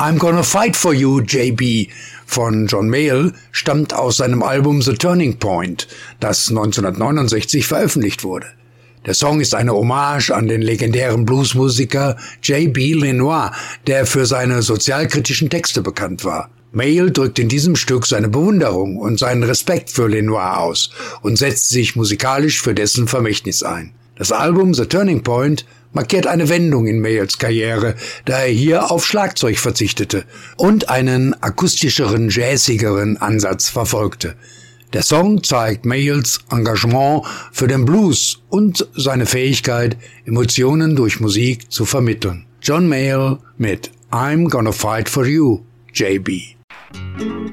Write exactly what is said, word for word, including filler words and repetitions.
I'm Gonna Fight for You, J B von John Mayall stammt aus seinem Album The Turning Point, das neunzehnhundertneunundsechzig veröffentlicht wurde. Der Song ist eine Hommage an den legendären Bluesmusiker J B Lenoir, der für seine sozialkritischen Texte bekannt war. Mayall drückt in diesem Stück seine Bewunderung und seinen Respekt für Lenoir aus und setzt sich musikalisch für dessen Vermächtnis ein. Das Album The Turning Point markiert eine Wendung in Mayalls Karriere, da er hier auf Schlagzeug verzichtete und einen akustischeren, jazzigeren Ansatz verfolgte. Der Song zeigt Mayalls Engagement für den Blues und seine Fähigkeit, Emotionen durch Musik zu vermitteln. John Mayall mit I'm Gonna Fight for You, J B.